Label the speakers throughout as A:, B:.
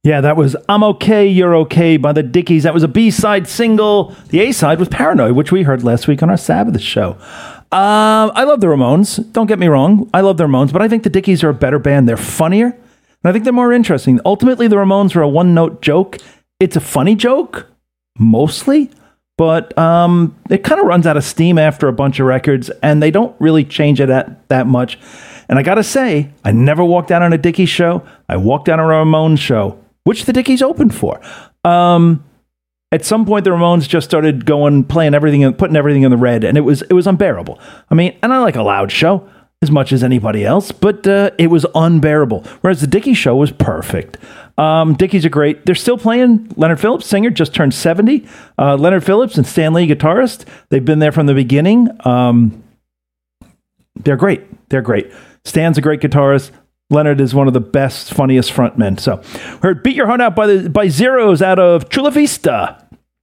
A: Yeah, that was I'm Okay, You're Okay by the Dickies. That was a B-side single. The A-side was Paranoid, which we heard last week on our Sabbath show. I love the Ramones. Don't get me wrong. I love the Ramones, but I think the Dickies are a better band. They're funnier, and I think they're more interesting. Ultimately, the Ramones were a one-note joke. It's a funny joke, mostly, but it kind of runs out of steam after a bunch of records, and they don't really change it that much. And I got to say, I never walked out on a Dickies show. I walked out on a Ramones show, which the Dickies opened for. At some point, the Ramones just started playing everything and putting everything in the red, and it was unbearable. I mean, and I like a loud show as much as anybody else, but it was unbearable. Whereas the Dickies show was perfect. Dickies are great. They're still playing. Leonard Phillips, singer, just turned 70. Leonard Phillips and Stan Lee, guitarist. They've been there from the beginning. They're great. They're great. Stan's a great guitarist. Leonard is one of the best, funniest frontmen. So, we heard Beat Your Heart Out by Zeros out of Chula Vista.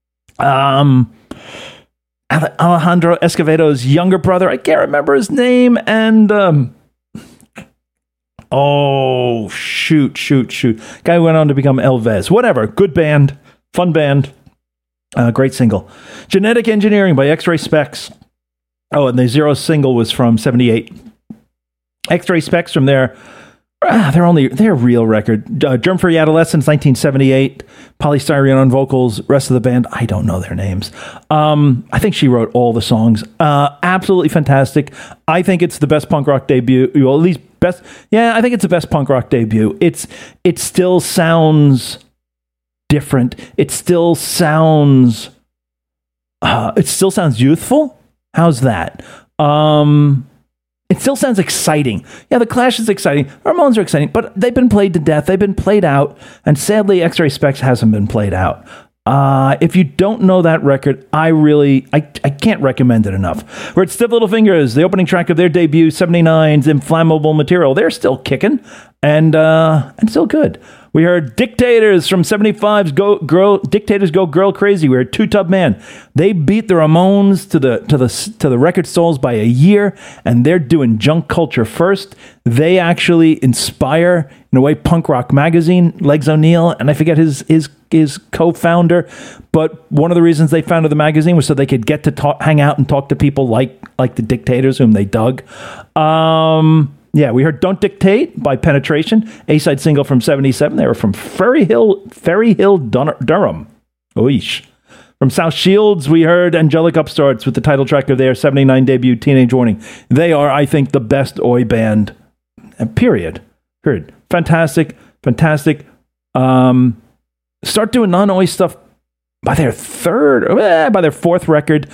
A: Alejandro Escovedo's younger brother, I can't remember his name, and shoot. Guy went on to become Elvis. Whatever, good band, fun band, great single. Genetic Engineering by X-Ray Specs. Oh, and the Zeros single was from 78. X-Ray Specs from their real record. Germ Free Adolescence, 1978. Polystyrene on vocals. Rest of the band, I don't know their names. I think she wrote all the songs. Absolutely fantastic. I think it's the best punk rock debut. Well, at least best. Yeah, I think it's the best punk rock debut. It still sounds different. It still sounds youthful. How's that? It still sounds exciting. Yeah, The Clash is exciting. Ramones are exciting, but they've been played to death. They've been played out, and sadly, X-Ray Specs hasn't been played out. If you don't know that record, I can't recommend it enough. We're at Stiff Little Fingers, the opening track of their debut, 79's Inflammable Material. They're still kicking and still good. We heard Dictators from 75's Dictators Go Girl Crazy. We heard Two Tub Man. They beat the Ramones to the record stalls by a year, and they're doing junk culture first. They actually inspire, in a way, punk rock magazine. Legs O'Neill, and I forget his co-founder, but one of the reasons they founded the magazine was so they could get to hang out and talk to people like the Dictators, whom they dug. Yeah, we heard Don't Dictate by Penetration, A-side single from 77. They were from Ferry Hill, Durham. Oish. From South Shields, we heard Angelic Upstarts with the title track of their 79 debut, Teenage Warning. They are, I think, the best Oi band, period. Fantastic. Start doing non-Oi stuff by their fourth record,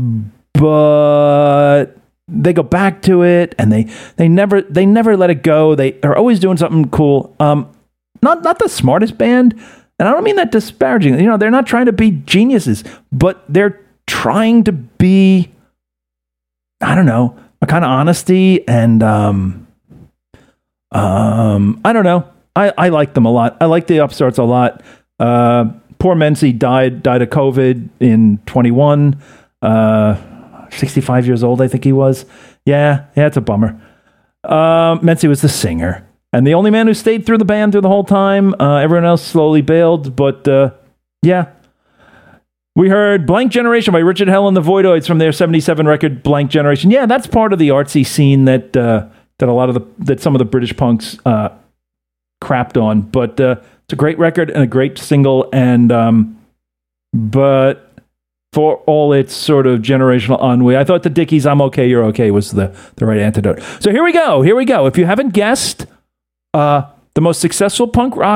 A: but they go back to it, and they never let it go. They are always doing something cool. Not the smartest band, and I don't mean that disparaging. They're not trying to be geniuses, but they're trying to be, I don't know, a kind of honesty, and I don't know. I like them a lot. I like the Upstarts a lot. Poor Mency died of COVID in 21. 65 years old, I think he was. Yeah, it's a bummer. Mency was the singer, and the only man who stayed through the band through the whole time. Everyone else slowly bailed, but yeah. We heard Blank Generation by Richard Hell and the Voidoids from their 77 record, Blank Generation. Yeah, that's part of the artsy scene that some of the British punks crapped on, but it's a great record and a great single, and but for all its sort of generational ennui, I thought the Dickies' I'm Okay, You're Okay was the right antidote. So here we go. If you haven't guessed, the most successful punk rock